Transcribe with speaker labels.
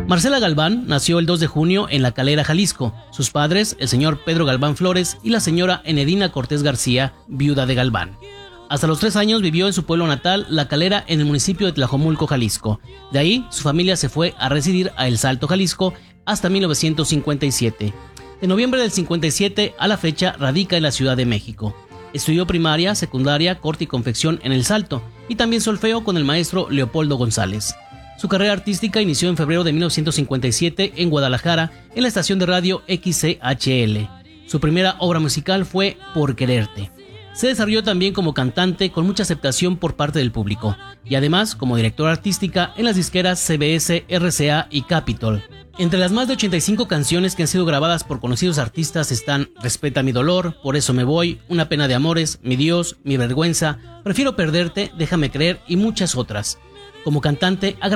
Speaker 1: Marcela Galván nació el 2 de junio en La Calera, Jalisco. Sus padres, el señor Pedro Galván Flores y la señora Enedina Cortés García, viuda de Galván. Hasta los 3 años vivió en su pueblo natal, La Calera, en el municipio de Tlajomulco, Jalisco. De ahí, su familia se fue a residir a El Salto, Jalisco, hasta 1957. De noviembre del 57 a la fecha radica en la Ciudad de México. Estudió primaria, secundaria, corte y confección en El Salto, y también solfeo con el maestro Leopoldo González. Su carrera artística inició en febrero de 1957 en Guadalajara, en la estación de radio XCHL. Su primera obra musical fue Por Quererte. Se desarrolló también como cantante con mucha aceptación por parte del público, y además como directora artística en las disqueras CBS, RCA y Capitol. Entre las más de 85 canciones que han sido grabadas por conocidos artistas están Respeta mi dolor, Por eso me voy, Una pena de amores, Mi Dios, Mi vergüenza, Prefiero perderte, Déjame creer y muchas otras. Como cantante ha